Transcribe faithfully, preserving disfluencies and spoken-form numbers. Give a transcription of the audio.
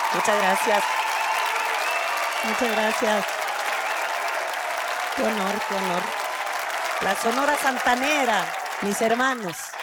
Muchas gracias. Muchas gracias. Qué honor, qué honor. La Sonora Santanera, mis hermanos.